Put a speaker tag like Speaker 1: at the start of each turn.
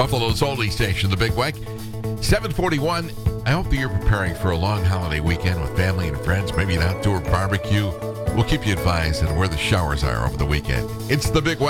Speaker 1: Buffalo's only station, The Big Weck. 7:41. I hope that you're preparing for a long holiday weekend with family and friends, maybe an outdoor barbecue. We'll keep you advised on where the showers are over the weekend. It's The Big Weck.